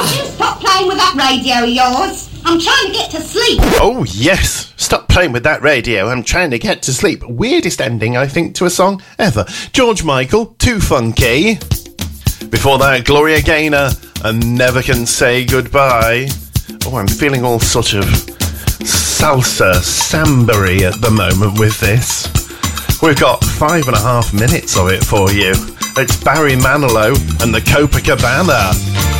Could you stop playing with that radio of yours? I'm trying to get to sleep. Oh, yes. Stop playing with that radio. I'm trying to get to sleep. Weirdest ending, I think, to a song ever. George Michael, Too Funky. Before that, Gloria Gaynor, and Never Can Say Goodbye. Oh, I'm feeling all sort of salsa, samba-y at the moment with this. We've got 5.5 minutes of it for you. It's Barry Manilow and the Copacabana.